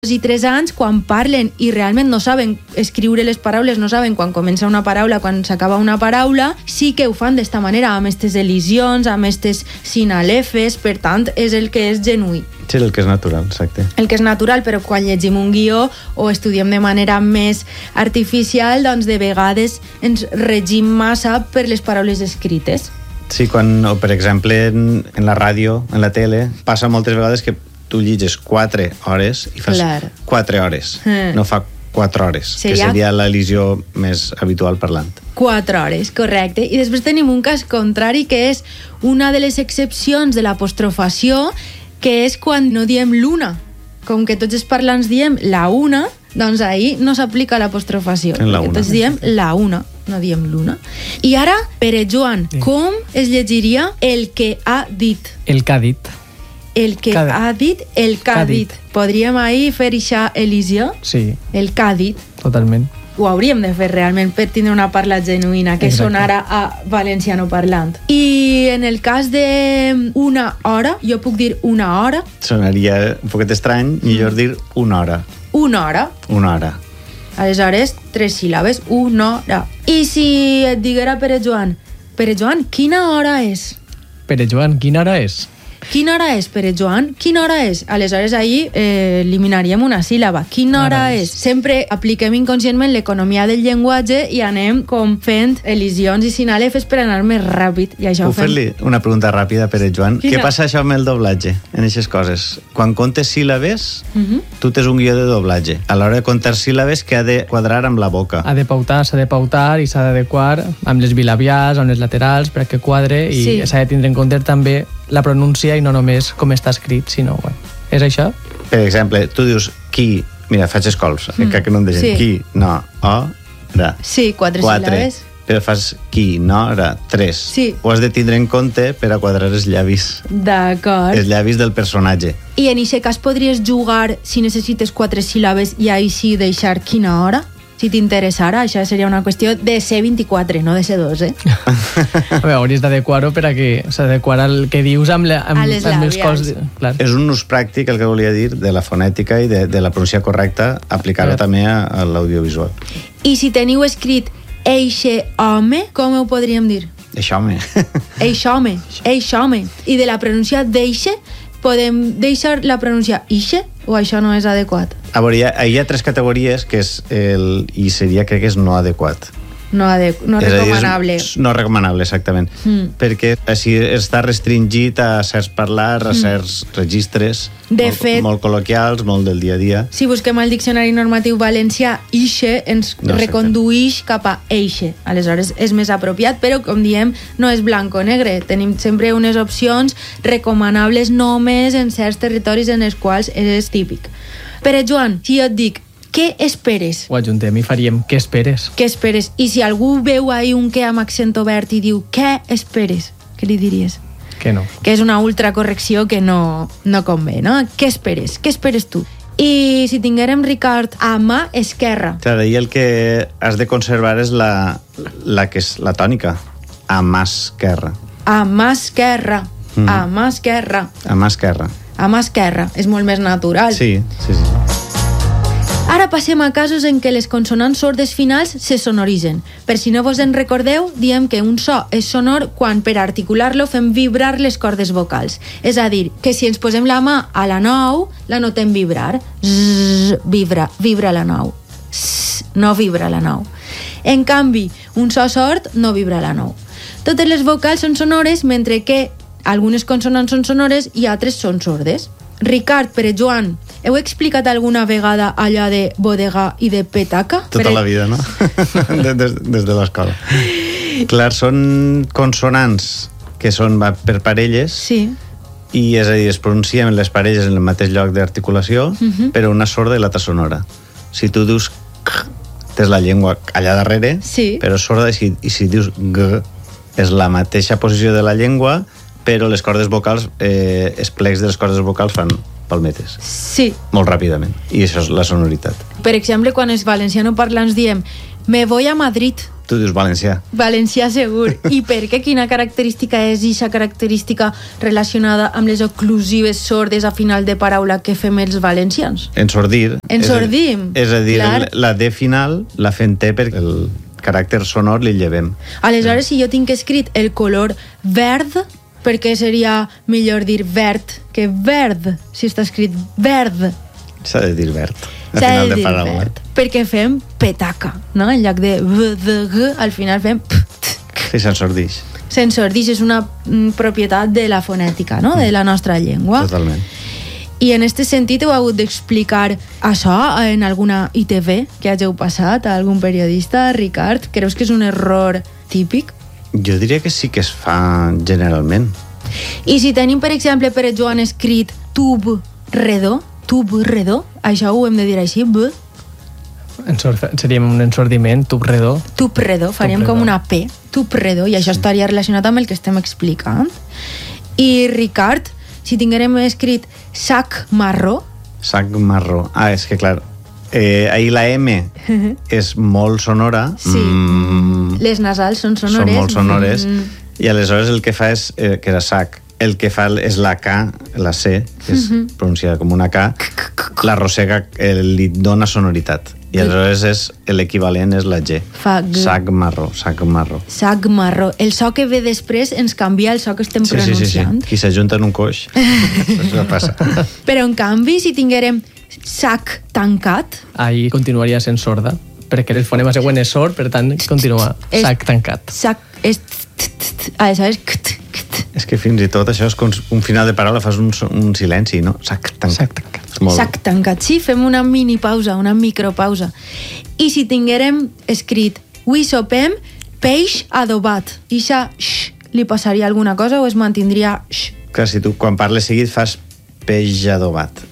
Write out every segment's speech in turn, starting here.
i 3 anys, quan parlen i realment no saben escriure les paraules, no saben quan comença una paraula, quan s'acaba una paraula, sí que ho fan d'esta manera, amb aquestes elisions, amb aquestes sinalefes, per tant, és el que és genuí. Sí, el que és natural, exacte. El que és natural, però quan llegim un guió o estudiem de manera més artificial, doncs de vegades ens regim massa per les paraules escrites. Sí, quan, per exemple, en la ràdio, en la tele, passa moltes vegades que tu lliges 4 hores i fas 4 hores. No fa 4 hores, que seria l'elisió més habitual parlant. 4 hores, correcte. I després tenim un cas contrari, que és una de les excepcions de l'apostrofació, que és quan no diem l'una. Com que tots els parlants diem la una, doncs ahir no s'aplica l'apostrofació. Tots diem la una, no diem l'una. I ara, Pere Joan, com es llegiria el que ha dit? El que ha dit. El que ha dit, el que ha dit. Podríem ahir fer aquesta elisió? Sí. El que ha dit. Totalment. Ho hauríem de fer realment per tindre una parla genuïna que sonara a valenciano parlant. I en el cas d'una hora, jo puc dir una hora. Sonaria un poquet estrany, millor dir una hora. Una hora. Una hora. Aleshores, 3 síl·labes, una hora. I si et diguera Pere Joan, quina hora és? Pere Joan, quina hora és? Quina hora és, Pere Joan? Quina hora és? Aleshores, ahir eliminaríem una síl·laba. Quina hora és? Sempre apliquem inconscientment l'economia del llenguatge i anem com fent elisions i sinalefes per anar més ràpid. I això puc fer-li una pregunta ràpida, Pere Joan? Quina? Què passa això amb el doblatge, en aquestes coses? Quan comptes síl·labes, tu tens un guió de doblatge. A l'hora de comptar síl·labes, que ha de quadrar amb la boca? S'ha de pautar i s'ha d'adequar amb les bilabials, amb les laterals, perquè quadre, i s'ha de tindre en compte també la pronúncia i no només com està escrit, sinó, bueno, és això? Per exemple, tu dius qui, mira, faig escols, que no em deixen, qui, no, ra. Sí, 4 síl·labes. Però fas qui, no, ra, 3. Sí. Ho has de tindre en compte per a quadrar els llavis. D'acord. Els llavis del personatge. I en aquest cas podries jugar, si necessites 4 síl·labes, i ahir sí deixar quina hora? Si t'interessara, això seria una qüestió de C24, no de C2, A veure, hauries d'adequar-ho per a que s'adequar el que dius amb les labials. És un ús pràctic, el que volia dir, de la fonètica i de la pronunciació correcta, aplicar-ho també a l'audiovisual. I si teniu escrit eixe home, com ho podríem dir? Eixe-home. Eixe-home, eixe-home. I de la pronúncia d'eixe, podem deixar la pronúncia ixe, o això no és adequat? A veure, hi ha 3 categories que és i seria, crec que és no adequat. No recomanable. No recomanable, exactament. Perquè així està restringit a certs parlars, a certs registres molt col·loquials, molt del dia a dia. Si busquem al diccionari normatiu valencià, ixe ens reconduïx cap a eixe. Aleshores és més apropiat, però com diem, no és blanc o negre. Tenim sempre unes opcions recomanables només en certs territoris en els quals és típic. Pere Joan, si jo et dic què esperes? Ho ajuntem i faríem què esperes. Què esperes? I si algú veu ahir un què amb accent obert i diu què esperes, què li diries? Que no. Que és una ultracorrecció que no convé, no? Què esperes? Què esperes tu? I si tinguérem, Ricard, a mà esquerra. Clar, i el que has de conservar és la que és la tònica. A mà esquerra. A mà esquerra. A mà esquerra. A mà esquerra. A mà esquerra. És molt més natural. Sí. Ara passem a casos en què les consonants sordes finals se sonoritzen. Per si no vos en recordeu, diem que un so és sonor quan per articular-lo fem vibrar les cordes vocals. És a dir, que si ens posem la mà a la 9, la notem vibrar. Zzz, vibra la 9. Ss, no vibra la 9. En canvi, un so sord no vibra la 9. Totes les vocals són sonores, mentre que algunes consonants són sonores i altres són sordes. Ricard, Pere Joan, heu explicat alguna vegada allò de bodega i de petaca? Tota la vida, no? Des de l'escola. Clar, són consonants que són per parelles, i és a dir, es pronuncien les parelles en el mateix lloc d'articulació, però una sorda i l'altra sonora. Si tu dius k, tens la llengua allà darrere, però és sorda, i si dius g, és la mateixa posició de la llengua, però les cordes vocals, els plecs de les cordes vocals fan palmetes. Sí. Molt ràpidament. I això és la sonoritat. Per exemple, quan els valencianoparlants diem me voy a Madrid, Tu dius valencià. Valencià segur. I per què? Quina característica és aquesta característica relacionada amb les oclusives sordes a final de paraula que fem els valencians? Ensordir. Ensordim. És a dir, clar. la D final la fem T perquè el caràcter sonor li llevem. Aleshores, si jo tinc escrit el color verd, per què seria millor dir verd que verd, si està escrit verd? S'ha de dir verd. S'ha de dir verd. Perquè fem petaca, no? En lloc de v, de g, al final fem p, t, k. Sí, s'ensordix. S'ensordix és una propietat de la fonètica, no? De la nostra llengua. Totalment. I en aquest sentit heu hagut d'explicar això en alguna ITV que hàgeu passat a algun periodista, Ricard? Creus que és un error típic? Jo diria que sí que es fa generalment. I si tenim, per exemple, per Joan escrit tub redó, això ho hem de dir així, b? Seria un ensordiment, tub redó. Tub redó, faríem com una P, tub redó, i això estaria relacionat amb el que estem explicant. I Ricard, si tinguérem escrit sac marró... Sac marró. Ah, és que clar, ahir la M és molt sonora. Sí, les nasals són sonores. Són molt sonores, i aleshores el que fa és, que era sac, el que fa és la K, la C, que és pronunciada com una K, l'arrossega, li dona sonoritat. I aleshores l'equivalent és la G. Sac marró, sac marró. Sac marró. El so que ve després ens canvia el so que estem pronunciant. Sí. Qui s'ajunta en un coix, això passa. Però en canvi, si tinguérem sac tancat... Ahí continuaria sent sorda, perquè el fonema següent és sord, per tant, continua sac tancat. Sac és... Aleshores... És que fins i tot això és com un final de paraula, fas un silenci, no? Sac tancat. Sac tancat, sí, fem una mini pausa, una micropausa. I si tinguérem escrit avui sopem peix adobat, i això li passaria alguna cosa o es mantindria x? Clar, si tu quan parles seguit fas peix adobat.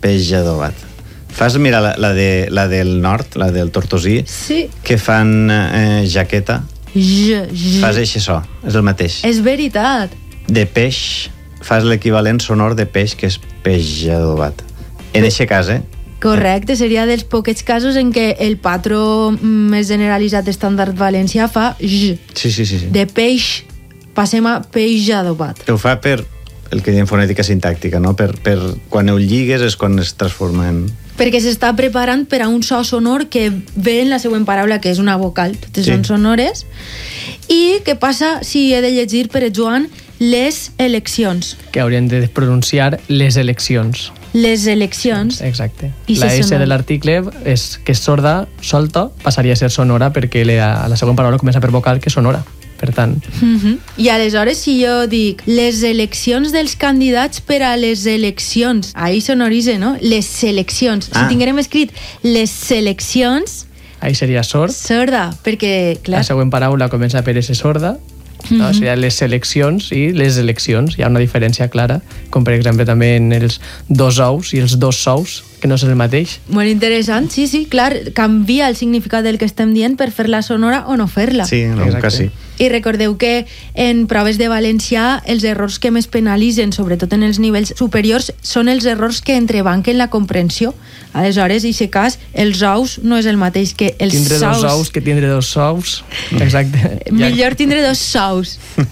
Fas, mira, la del nord, la del tortosí, sí, que fan jaqueta. Fas eixe so, és el mateix. És veritat. De peix, fas l'equivalent sonor de peix, que és peix adobat. En eixe cas, Correcte, seria dels poquets casos en què el patró més generalitzat estàndard valencià fa j. Sí. De peix passem a peix adobat. Ho fa per el que diem fonètica sintàctica, no? Per quan ho lligues és quan es transforma en... Perquè s'està preparant per a un so sonor que ve en la següent paraula, que és una vocal. Totes són sonores. I què passa si he de llegir per Joan les eleccions? Que haurien de pronunciar les eleccions. Les eleccions. Exacte. La S de l'article és que és sorda, solta, passaria a ser sonora perquè la següent paraula comença per vocal, que és sonora. Per tant... I aleshores, si jo dic les eleccions dels candidats per a les eleccions, ahí sonoritza, no? Les seleccions. Si tinguérem escrit les seleccions... Ahí seria sord. Sorda, perquè, clar... La següent paraula comença per S sorda, no? Seria les seleccions i les eleccions. Hi ha una diferència clara, com per exemple també en els dos ous i els dos sous, que no és el mateix. Molt interessant, sí, clar, canvia el significat del que estem dient per fer-la sonora o no fer-la. Sí, en algun cas sí. I recordeu que en proves de valencià els errors que més penalitzen, sobretot en els nivells superiors, són els errors que entrebanquen la comprensió. Aleshores, en aquest cas, els ous no és el mateix que els sous. Tindre dos ous que tindre dos sous. Exacte. Millor tindre dos sous.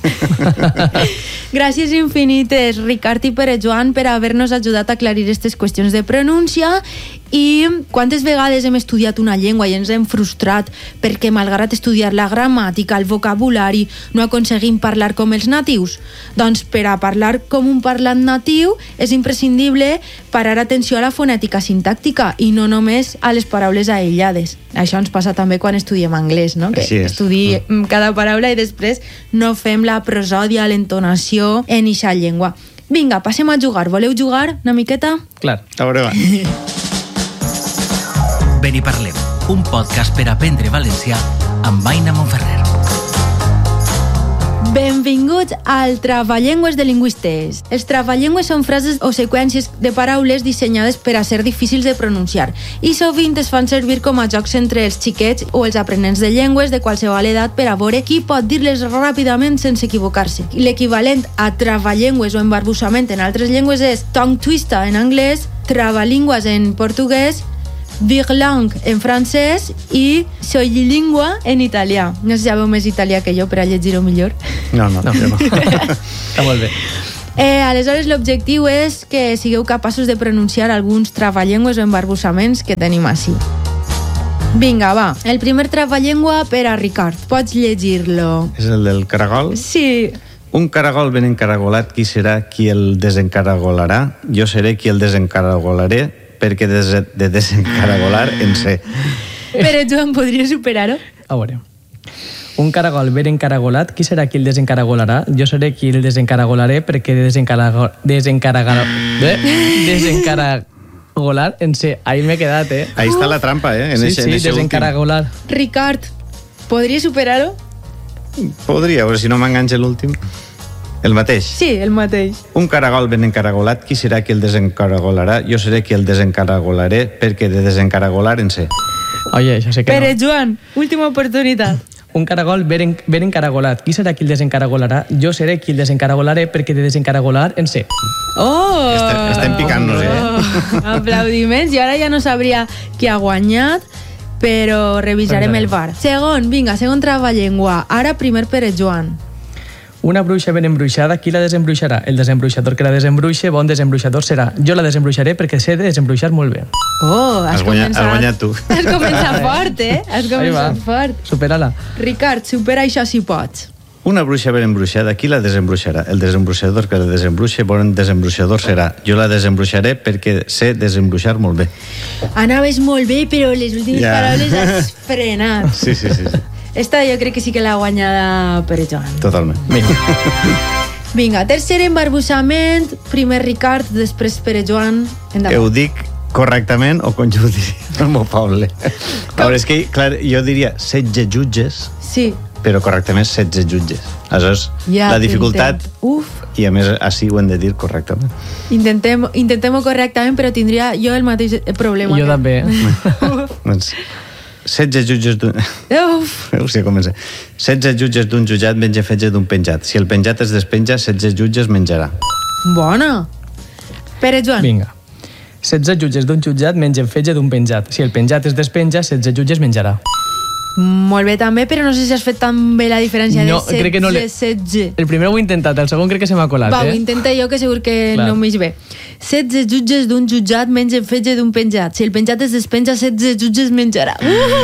Gràcies infinites, Ricard i Pere Joan, per haver-nos ajudat a aclarir aquestes qüestions de pronúncia. I quantes vegades hem estudiat una llengua i ens hem frustrat perquè, malgrat estudiar la gramàtica, el vocabulari, no aconseguim parlar com els natius? Doncs per a parlar com un parlant natiu és imprescindible parar atenció a la fonètica sintàctica i no només a les paraules aïllades. Això ens passa també quan estudiem anglès, no? Que estudiem cada paraula i després no fem la prosòdia, l'entonació en eixa llengua. Vinga, passem a jugar. Voleu jugar una miqueta? Clar. A veure, va. Ben i parlem, un podcast per aprendre valencià amb Aina Montferrer. Benvinguts al Travallengües de Lingüistes. Els travallengües són frases o seqüències de paraules dissenyades per a ser difícils de pronunciar i sovint es fan servir com a jocs entre els xiquets o els aprenents de llengües de qualsevol edat per a veure qui pot dir-les ràpidament sense equivocar-se. L'equivalent a travallengües o embarbussament en altres llengües és tongue twister en anglès, trabalingües en portuguès, virlang en francès i soilingua en italià. No sé si sabeu més italià que jo per a llegir-ho millor. No. Està molt bé. Aleshores, l'objectiu és que sigueu capaços de pronunciar alguns travallengües o embarbussaments que tenim així. Vinga, va. El primer travallengua per a Ricard. Pots llegir-lo. És el del caragol? Sí. Un caragol ben encaragolat, qui serà qui el desencaragolarà? Jo seré qui el desencaragolaré, perquè de desencaragolar en sé. Però, Joan, podria superar-ho? A veure. Un caragol ben encaragolat, qui serà qui el desencaragolarà? Jo seré qui el desencaragolaré perquè desencaragolar en sé. Ahí m'he quedat, Ahí està la trampa, en sí, ese desencaragolar. Ricard, podria superar-ho? Podria, però si no m'enganxa l'últim. El mateix? Sí, el mateix. Un caragol ben encaragolat, qui serà qui el desencaragolarà? Jo seré qui el desencaragolaré perquè de desencaragolar en sé. Oye, això sé que Pere, no. Joan, última oportunitat. Un caragol ben encaragolat. Qui serà qui el desencaragolarà? Jo seré qui el desencaragolaré perquè de desencaragolar en sé. Oh! Estem picant-nos, Aplaudiments. I ara ja no sabria qui ha guanyat, però revisarem el VAR. Segon travallengua. Ara primer Pere Joan. Una bruixa ben embruixada, qui la desembruixarà? El desembruixador que la desembruixe, bon desembruixador serà. Jo la desembruixaré perquè sé de desembruixar molt bé. Oh, has guanyat tu. Has començat fort, Has començat fort. Supera-la. Ricard, supera això si pots. Una bruixa ben embruixada, qui la desembruixarà? El desembruixador que la desembruixe, bon desembruixador serà. Jo la desembruixaré perquè sé desembruixar molt bé. Anaves molt bé, però les últimes paraules has frenat. Sí. Esta jo crec que sí que l'ha guanyada Pere Joan. Totalment. Vinga, tercer embarbussament, primer Ricard, després Pere Joan. Endavant. Ho dic correctament o com jo ho diria? El meu Paule. A veure, és que, clar, jo diria 16 jutges, Sí. però correctament 16 jutges. Aleshores, Ja la dificultat... Uf. I a més, així ho hem de dir correctament. Intentem-ho correctament, però tindria jo el mateix problema. Jo també. Doncs, 16 jutges d'un... Uf. Sí, comença. 16 jutges d'un jutjat menja fetge d'un penjat. Si el penjat es despenja, 16 jutges menjarà. Bona. Pere Joan. Vinga. 16 jutges d'un jutjat mengen fetge d'un penjat. Si el penjat es despenja, 16 jutges menjarà. Molt bé també, però no sé si has fet tan bé la diferència No, de crec que no 16. El primer ho he intentat, el segon crec que se m'ha colat, Va, ho intenta jo, que segur que Clar. no m'eix bé. 16 jutges d'un jutjat mengen fetge d'un penjat. Si el penjat es despenja, 16 jutges menjarà.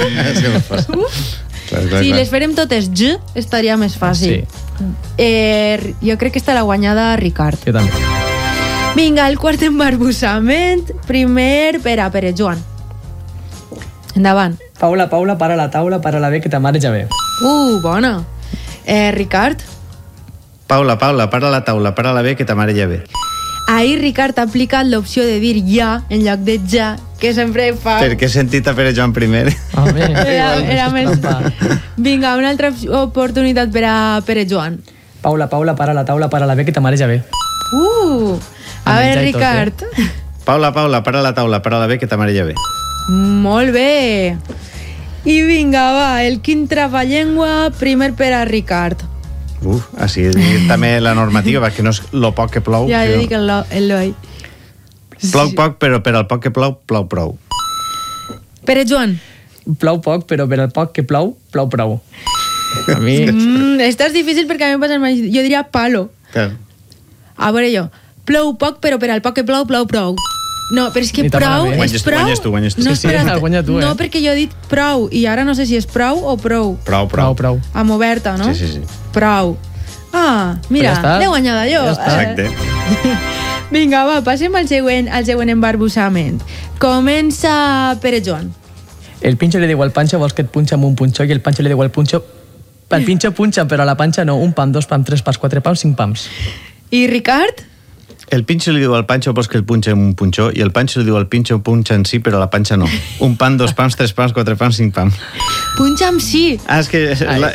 Si les farem totes estaria més fàcil. Jo crec que està la guanyada Ricard. Jo també. Vinga, el quart embarbussament. Primer per a Pere Joan. Endavant. Paula, para la taula, para la bé, que ta mare ja ve. Bona. Ricard? Paula, para la taula, para la bé, que ta mare ja ve. Ahir Ricard ha aplicat l'opció de dir ja en lloc de ja, que sempre fa... Perquè he sentit a Pere Joan primer. Era més... Vinga, una altra oportunitat per a Pere Joan. Paula, para la taula, para la bé, que ta mare ja ve. A veure, Ricard. Paula, para la taula, para la bé, que ta mare ja ve. Molt bé. I vinga, va, el quint travallengua, primer per a Ricard. Així també la normativa, perquè no és lo poc que plou. Ja dic el l'oi. Plou poc, però per al poc que plou, plou prou. Pere Joan. Plou poc, però per al poc que plou, plou prou. A mi... Estàs difícil perquè a mi em passa el mateix. Jo diria palo. Clar. A veure jo. Plou poc, però per al poc que plou, plou prou. No, però és que prou és prou. Guanyes tu. No, Sí, guanya tu, no, perquè jo he dit prou, i ara no sé si és prou o prou. Prou. Amb oberta, no? Sí. Prou. Mira, ja l'he guanyada jo. Ja està. Exacte. Vinga, va, passem al següent embarbussament. Comença Pere Joan. El pincho le digo al Pancho, vols que et punxa amb un punxó, i el Pancho le digo al punxo... El pincho punxa, però a la panxa no. 1 pam, 2 pam, 3 pams, 4 pams, 5 pams. I Ricard? El pinxo li diu al Pancho, vols que el punxa amb un punxó, i el Pancho li diu al pinxo, punxa en sí, però a la panxa no. 1 pam, 2 pams, 3 pams, 4 pams, 5 pams. Punxa amb sí. És que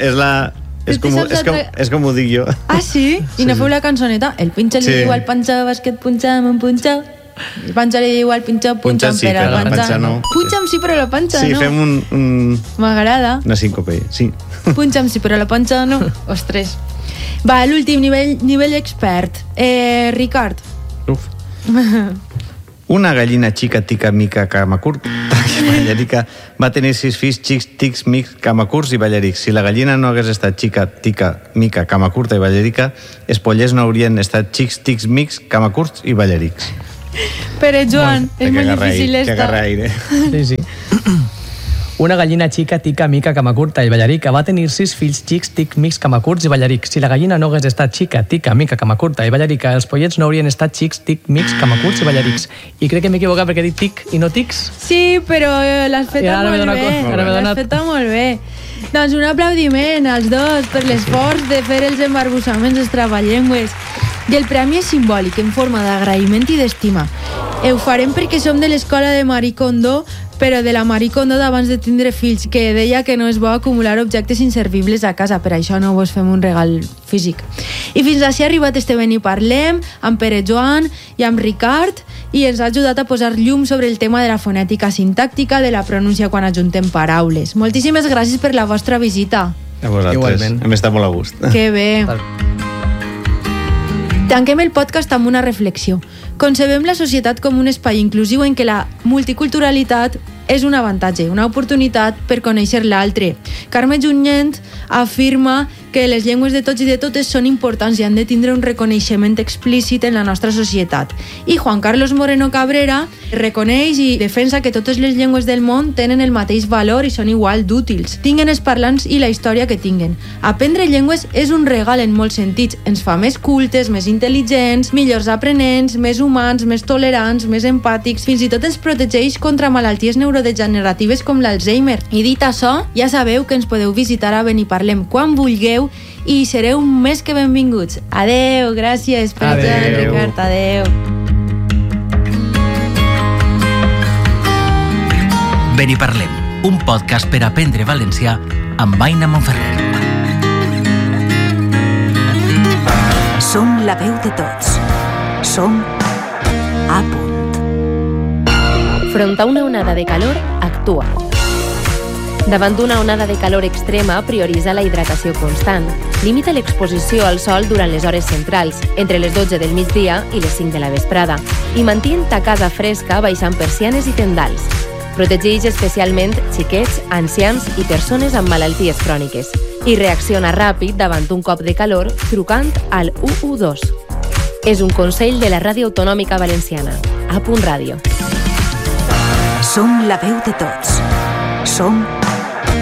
és com ho dic jo. Sí? I no feu la cançoneta? El pinxo li diu al Pancho, vas que et punxa amb un punxó. El Pancho li diu al pinxo, punxa sí, però a la panxa no. Punxa amb sí, però a la panxa no. Sí, fem un... M'agrada. Una síncope, sí. Punxa amb sí, però a la panxa no. Ostres. Va, l'últim nivell expert. Ricard. Una gallina xica, tica, mica, cama curta i ballarica va tenir 6 fills xics, tics, mics, cama curts i ballarics. Si la gallina no hagués estat xica, tica, mica, cama curta i ballarica, els pollets no haurien estat xics, tics, mics, cama curts i ballarics. Però, Joan, és molt difícil esta. Que agarra aire. Sí, sí. Una gallina xica, tica, mica, cama curta i ballarica va tenir 6 fills xics, tic, mics, cama curts i ballarics. Si la gallina no hagués estat xica, tica, mica, cama curta i ballarica, els pollets no haurien estat xics, tic, mics, cama curts i ballarics. I crec que m'he equivocat perquè he dit tic i no tics. Sí, però l'has fet molt bé. L'has fet molt bé. Doncs un aplaudiment als dos per l'esforç de fer els embarbussaments dels travallengües. I el premi és simbòlic, en forma d'agraïment i d'estima. Ho farem perquè som de l'escola de Marie Kondo, però de la Marie Kondo d'abans de tindre fills, que deia que no és bo acumular objectes inservibles a casa, per això no vos fem un regal físic. I fins així ha arribat este Ven i Parlem, amb Pere Joan i amb Ricard, i ens ha ajudat a posar llum sobre el tema de la fonètica sintàctica, de la pronúncia quan ajuntem paraules. Moltíssimes gràcies per la vostra visita. A vosaltres. Igualment. Hem estat molt a gust. Que bé. Tanquem el podcast amb una reflexió. Concebem la societat com un espai inclusiu en què la multiculturalitat és un avantatge, una oportunitat per conèixer l'altre. Carme Junyent afirma que les llengües de tots i de totes són importants i han de tindre un reconeixement explícit en la nostra societat. I Juan Carlos Moreno Cabrera reconeix i defensa que totes les llengües del món tenen el mateix valor i són igual d'útils, tinguen els parlants i la història que tinguen. Aprendre llengües és un regal en molts sentits. Ens fa més cultes, més intel·ligents, millors aprenents, més humans, més tolerants, més empàtics, fins i tot ens protegeix contra malalties neurodegeneratives com l'Alzheimer. I dit això, ja sabeu que ens podeu visitar a Ven i Parlem quan vulgueu i sereu més que benvinguts. Adeu, gràcies per Joan, Ricard, adeu. Ven i Parlem, un podcast per aprendre valencià amb Aina Monferrer. Som la veu de tots. Som a punt. Front a una onada de calor, actua. Davant d'una onada de calor extrema, prioritza la hidratació constant. Limita l'exposició al sol durant les hores centrals, entre les 12 del migdia i les 5 de la vesprada, i mantén ta casa fresca baixant persianes i tendals. Protegeix especialment xiquets, ancians i persones amb malalties cròniques. I reacciona ràpid davant d'un cop de calor trucant al 112. És un consell de la Ràdio Autonòmica Valenciana. A Punt Ràdio. Som la veu de tots. Som